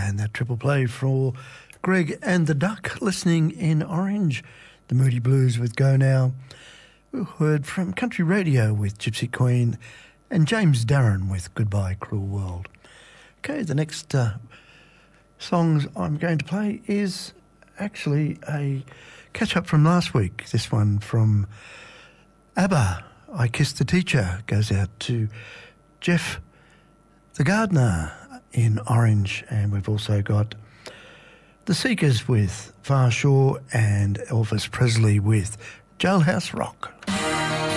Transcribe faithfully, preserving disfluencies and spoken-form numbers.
And that triple play for Greg and the Duck listening in Orange. The Moody Blues with Go Now. We heard from Country Radio with Gypsy Queen and James Darren with Goodbye Cruel World. Okay, the next uh, songs I'm going to play is actually a catch-up from last week. This one from ABBA, I Kissed the Teacher, goes out to Jeff the Gardener in Orange, and we've also got The Seekers with Far Shore and Elvis Presley with Jailhouse Rock.